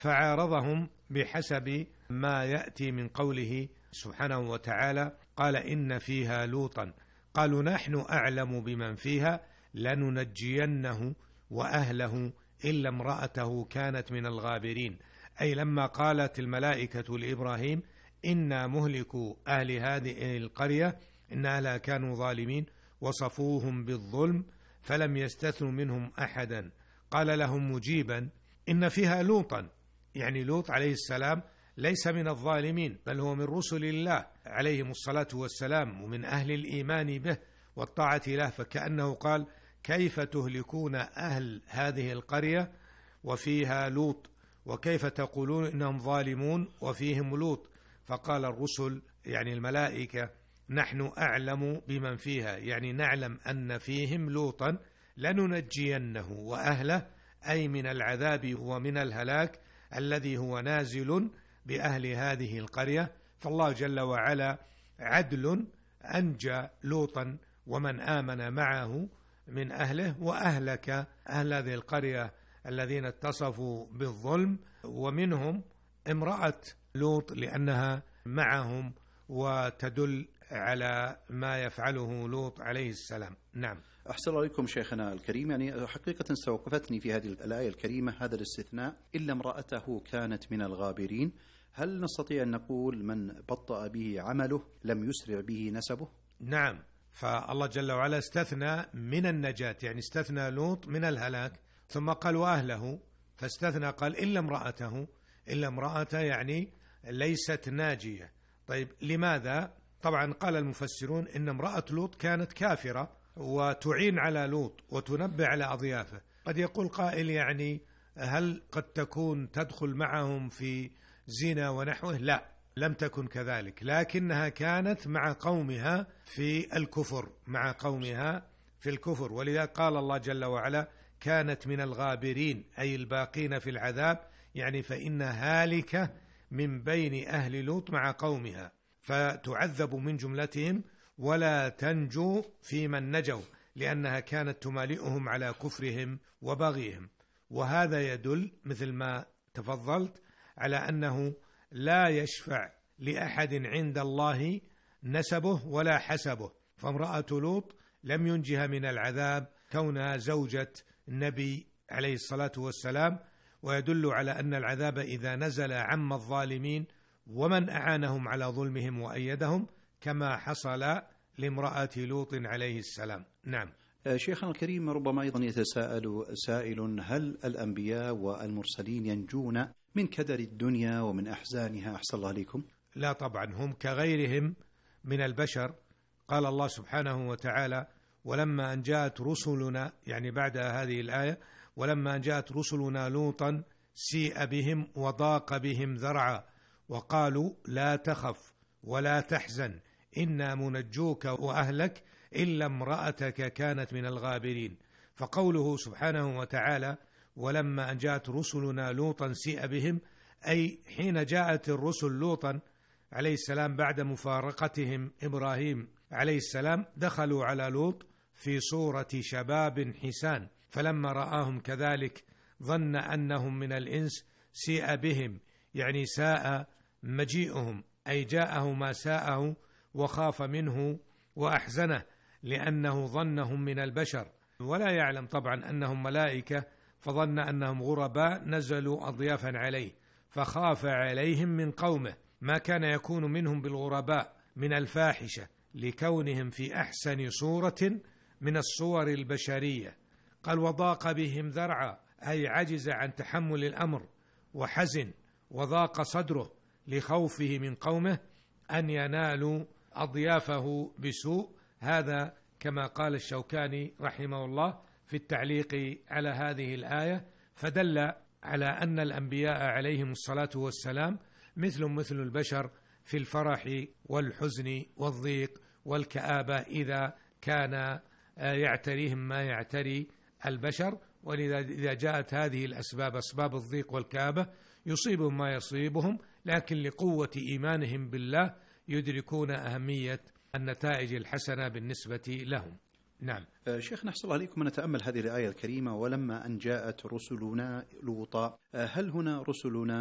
فعارضهم بحسب ما يأتي من قوله سبحانه وتعالى قال إن فيها لوطا قالوا نحن أعلم بمن فيها لننجينه وأهله إلا امرأته كانت من الغابرين، أي لما قالت الملائكة لإبراهيم إنا مهلكوا أهل هذه القرية إن أهلها كانوا ظالمين وصفوهم بالظلم فلم يستثنوا منهم أحدا، قال لهم مجيبا إن فيها لوطا، يعني لوط عليه السلام ليس من الظالمين بل هو من رسل الله عليهم الصلاة والسلام ومن أهل الإيمان به والطاعة له، فكأنه قال كيف تهلكون أهل هذه القرية وفيها لوط، وكيف تقولون إنهم ظالمون وفيهم لوط؟ فقال الرسل يعني الملائكة نحن أعلم بمن فيها، يعني نعلم أن فيهم لوطا لننجينه وأهله، أي من العذاب ومن الهلاك الذي هو نازل بأهل هذه القرية. فالله جل وعلا عدل أنجى لوطا ومن آمن معه من أهله وأهلك أهل هذه القرية الذين اتصفوا بالظلم، ومنهم امرأة لوط لأنها معهم وتدل على ما يفعله لوط عليه السلام. نعم. أحسن الله عليكم شيخنا الكريم. يعني حقيقة استوقفتني في هذه الآية الكريمة هذا الاستثناء إلا امرأته كانت من الغابرين. هل نستطيع أن نقول من بطأ به عمله لم يسرع به نسبه؟ نعم، فالله جل وعلا استثنى من النجاة، يعني استثنى لوط من الهلاك، ثم قال وأهله، فاستثنى قال إلا امرأته، إلا امرأته يعني ليست ناجية. طيب لماذا؟ طبعا قال المفسرون إن امرأة لوط كانت كافرة وتعين على لوط وتنبه على أضيافه. قد يقول قائل يعني هل قد تكون تدخل معهم في زنا ونحوه؟ لا، لم تكن كذلك، لكنها كانت مع قومها في الكفر، مع قومها في الكفر، ولذا قال الله جل وعلا كانت من الغابرين أي الباقين في العذاب، يعني فإن هالكة من بين أهل لوط مع قومها فتعذب من جملتهم ولا تنجو في من نجوا، لأنها كانت تمالئهم على كفرهم وبغيهم. وهذا يدل مثل ما تفضلت على أنه لا يشفع لأحد عند الله نسبه ولا حسبه، فامرأة لوط لم ينجها من العذاب كونها زوجة النبي عليه الصلاة والسلام، ويدل على أن العذاب إذا نزل عم الظالمين ومن أعانهم على ظلمهم وأيدهم كما حصل لامرأة لوط عليه السلام. نعم. شيخنا الكريم، ربما أيضا يتساءل سائل هل الأنبياء والمرسلين ينجون من كدر الدنيا ومن أحزانها؟ أحسن الله عليكم. لا طبعا، هم كغيرهم من البشر. قال الله سبحانه وتعالى ولما أن جاءت رسلنا، يعني بعد هذه الآية ولما أن جاءت رسلنا لوطا سيء بهم وضاق بهم ذرعا وقالوا لا تخف ولا تحزن إنا منجوك وأهلك إلا امرأتك كانت من الغابرين. فقوله سبحانه وتعالى ولما أن جاءت رسلنا لوطا سيء بهم، أي حين جاءت الرسل لوطا عليه السلام بعد مفارقتهم إبراهيم عليه السلام دخلوا على لوط في صورة شباب حسان، فلما رآهم كذلك ظن أنهم من الإنس سيء بهم، يعني ساء مجيئهم، أي جاءه ما ساءه وخاف منه وأحزنه لأنه ظنهم من البشر، ولا يعلم طبعا أنهم ملائكة، فظن أنهم غرباء نزلوا أضيافا عليه، فخاف عليهم من قومه ما كان يكون منهم بالغرباء من الفاحشة لكونهم في أحسن صورة من الصور البشرية. قال وضاق بهم ذرعا، أي عجز عن تحمل الأمر وحزن وضاق صدره لخوفه من قومه أن ينالوا أضيافه بسوء. هذا كما قال الشوكاني رحمه الله في التعليق على هذه الآية، فدل على أن الأنبياء عليهم الصلاة والسلام مثل البشر في الفرح والحزن والضيق والكآبة إذا كان يعتريهم ما يعتري البشر، ولذا إذا جاءت هذه الأسباب أسباب الضيق والكآبة يصيبهم ما يصيبهم، لكن لقوة إيمانهم بالله يدركون أهمية النتائج الحسنة بالنسبة لهم. نعم. شيخنا أحسن الله عليكم، نتأمل هذه الآية الكريمة: ولما أن جاءت رسلنا لوطا. هل هنا رسلنا